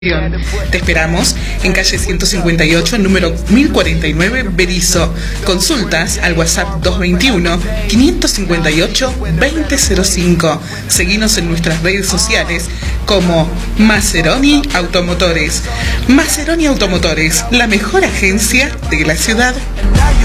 Te esperamos en calle 158, número 1049, Berisso. Consultas al WhatsApp 221-558-2005. Seguinos en nuestras redes sociales como Maceroni Automotores. Maceroni Automotores, la mejor agencia de la ciudad.